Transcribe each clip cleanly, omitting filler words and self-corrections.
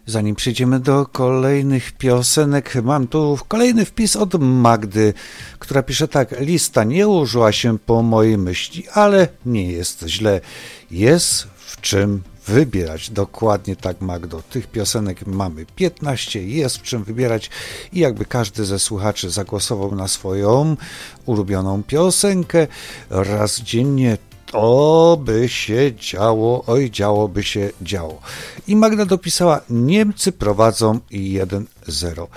Zanim przejdziemy do kolejnych piosenek, mam tu kolejny wpis od Magdy, która pisze tak: lista nie ułożyła się po mojej myśli, ale nie jest źle. Jest w czym wybierać. Dokładnie tak, Magdo. Tych piosenek mamy 15, jest w czym wybierać i jakby każdy ze słuchaczy zagłosował na swoją ulubioną piosenkę raz dziennie, to by się działo, oj, działoby się działo. I Magda dopisała: Niemcy prowadzą 1-0.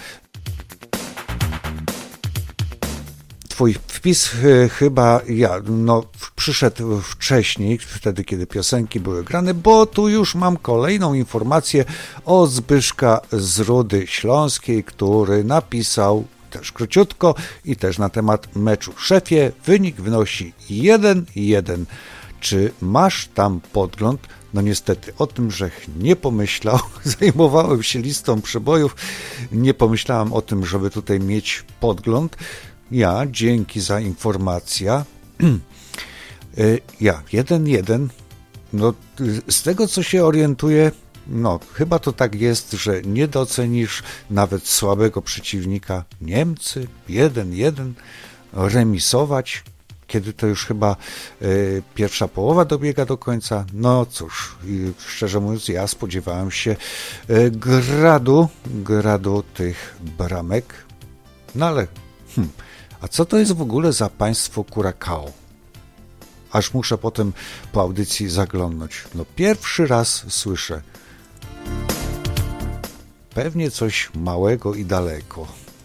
Twój wpis chyba przyszedł wcześniej, wtedy kiedy piosenki były grane, bo tu już mam kolejną informację o Zbyszka z Rudy Śląskiej, który napisał też króciutko i też na temat meczu. Szefie, wynik wynosi 1-1. Czy masz tam podgląd? No niestety, o tym żech nie pomyślał. Zajmowałem się listą przebojów. Nie pomyślałem o tym, żeby tutaj mieć podgląd. Dzięki za informację. 1-1. No, z tego co się orientuję, chyba to tak jest, że nie docenisz nawet słabego przeciwnika. Niemcy 1-1 remisować, kiedy to już chyba pierwsza połowa dobiega do końca. No cóż, szczerze mówiąc, ja spodziewałem się gradu tych bramek. No ale, a co to jest w ogóle za państwo Curacao? Aż muszę potem po audycji zaglądnąć. Pierwszy raz słyszę. Pewnie coś małego i daleko.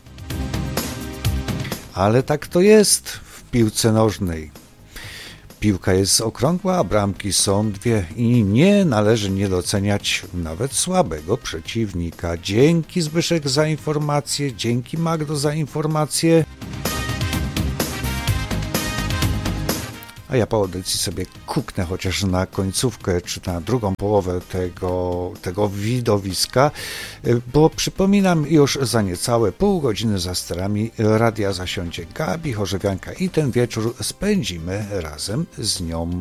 Ale tak to jest w piłce nożnej. Piłka jest okrągła, a bramki są dwie i nie należy nie doceniać nawet słabego przeciwnika. Dzięki, Zbyszek, za informację, dzięki, Magdo, za informację. A ja po audycji sobie kuknę chociaż na końcówkę, czy na drugą połowę tego widowiska, bo przypominam, już za niecałe pół godziny za sterami radia zasiądzie Gabi Chorzewianka i ten wieczór spędzimy razem z nią.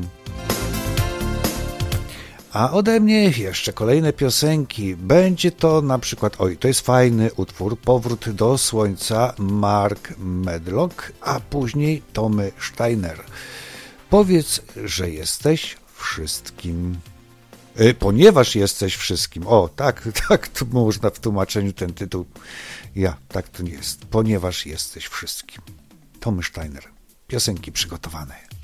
A ode mnie jeszcze kolejne piosenki. Będzie to na przykład, to jest fajny utwór, Powrót do Słońca, Mark Medlock, a później Tommy Steiner. Powiedz, że jesteś wszystkim. Ponieważ jesteś wszystkim. Tak to można w tłumaczeniu ten tytuł. Tak to nie jest. Ponieważ jesteś wszystkim. Tommy Steiner. Piosenki przygotowane.